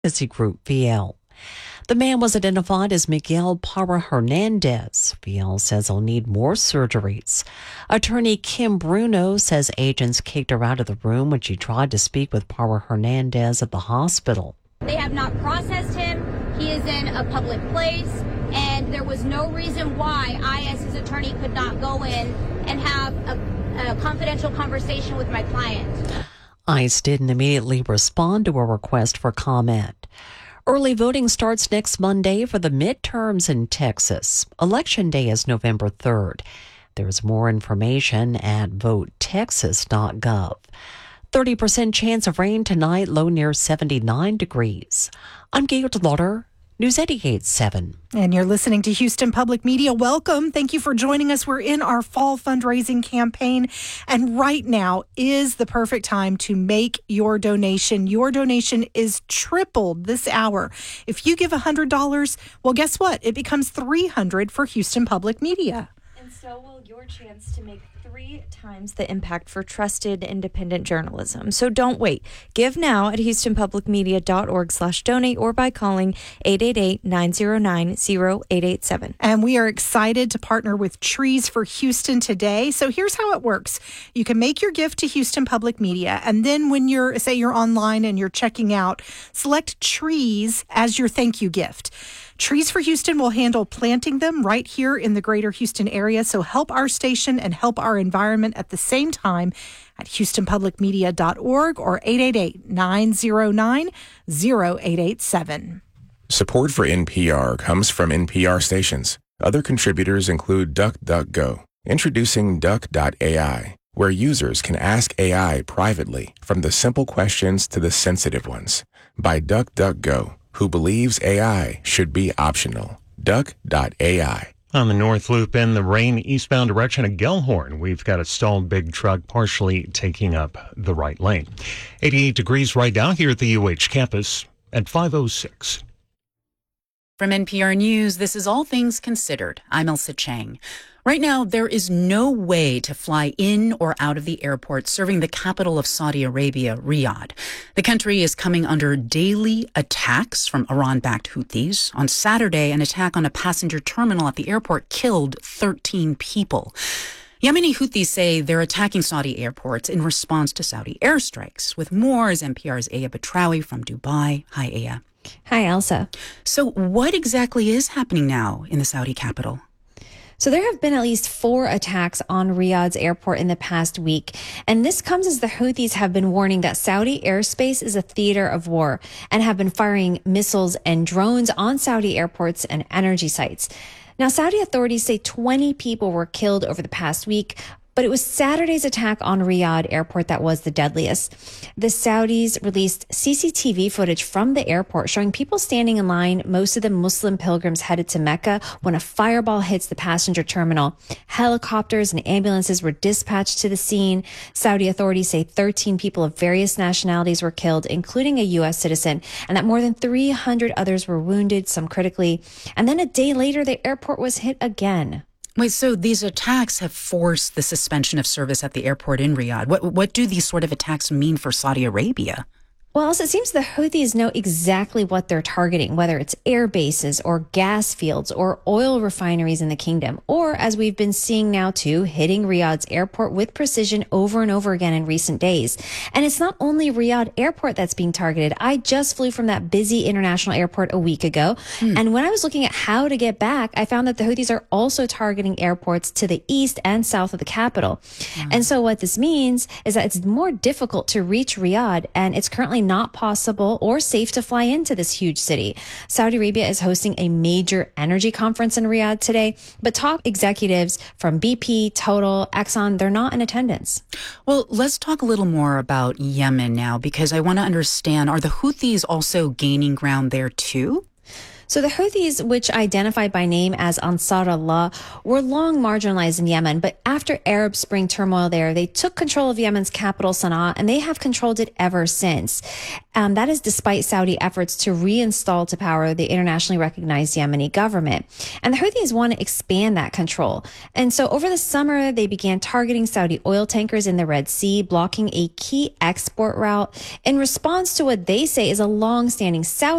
Group VL. The man was identified as Miguel Parra Hernandez. VL says he'll need more surgeries. Attorney Kim Bruno says agents kicked her out of the room when she tried to speak with Parra Hernandez at the hospital. They have not processed him. He is in a public place, and there was no reason why I, as his attorney, could not go in and have a confidential conversation with my client. ICE didn't immediately respond to a request for comment. Early voting starts next Monday for the midterms in Texas. Election day is November 3rd. There's more information at votetexas.gov. 30% chance of rain tonight, low near 79 degrees. I'm Gail DeLauder, News 88.7. And you're listening to Houston Public Media. Welcome. Thank you for joining us. We're in our fall fundraising campaign, and right now is the perfect time to make your donation. Your donation is tripled this hour. If you give $100, well, guess what? It becomes $300 for Houston Public Media. And so will your chance to make 3 times the impact for trusted independent journalism. So don't wait. Give now at houstonpublicmedia.org/donate or by calling 888-909-0887. And we are excited to partner with Trees for Houston today. So here's how it works. You can make your gift to Houston Public Media, and then when you're online and you're checking out, select Trees as your thank you gift. Trees for Houston will handle planting them right here in the greater Houston area. So help our station and help our environment at the same time at houstonpublicmedia.org or 888-909-0887. Support for NPR comes from NPR stations. Other contributors include DuckDuckGo, introducing Duck.ai, where users can ask AI privately, from the simple questions to the sensitive ones, by DuckDuckGo, who believes AI should be optional. Duck.ai. On the North Loop in the rain eastbound direction of Gellhorn, we've got a stalled big truck partially taking up the right lane. 88 degrees right now here at the UH campus at 5:06. From NPR News, this is All Things Considered. I'm Elsa Chang. Right now, there is no way to fly in or out of the airport serving the capital of Saudi Arabia, Riyadh. The country is coming under daily attacks from Iran-backed Houthis. On Saturday, an attack on a passenger terminal at the airport killed 13 people. Yemeni Houthis say they're attacking Saudi airports in response to Saudi airstrikes. With more is NPR's Aya Batrawi from Dubai. Hi, Aya. Hi, Elsa. So what exactly is happening now in the Saudi capital? So there have been at least 4 attacks on Riyadh's airport in the past week. And this comes as the Houthis have been warning that Saudi airspace is a theater of war and have been firing missiles and drones on Saudi airports and energy sites. Now, Saudi authorities say 20 people were killed over the past week, but it was Saturday's attack on Riyadh airport that was the deadliest. The Saudis released CCTV footage from the airport showing people standing in line, most of them Muslim pilgrims headed to Mecca, when a fireball hits the passenger terminal. Helicopters and ambulances were dispatched to the scene. Saudi authorities say 13 people of various nationalities were killed, including a U.S. citizen, and that more than 300 others were wounded, some critically. And then a day later, the airport was hit again. Wait, so these attacks have forced the suspension of service at the airport in Riyadh. What do these sort of attacks mean for Saudi Arabia? Well, also, it seems the Houthis know exactly what they're targeting, whether it's air bases or gas fields or oil refineries in the kingdom, or, as we've been seeing now too, hitting Riyadh's airport with precision over and over again in recent days. And it's not only Riyadh airport that's being targeted. I just flew from that busy international airport a week ago. And when I was looking at how to get back, I found that the Houthis are also targeting airports to the east and south of the capital. And so what this means is that it's more difficult to reach Riyadh, and it's currently not possible or safe to fly into this huge city. Saudi Arabia is hosting a major energy conference in Riyadh today, but top executives from BP, Total, Exxon, they're not in attendance. Well, let's talk a little more about Yemen now, because I want to understand, are the Houthis also gaining ground there too? So the Houthis, which identify by name as Ansar Allah, were long marginalized in Yemen, but after Arab Spring turmoil there, they took control of Yemen's capital, Sana'a, and they have controlled it ever since. That is despite Saudi efforts to reinstall to power the internationally recognized Yemeni government. And the Houthis want to expand that control. And so over the summer, they began targeting Saudi oil tankers in the Red Sea, blocking a key export route in response to what they say is a long-standing Saudi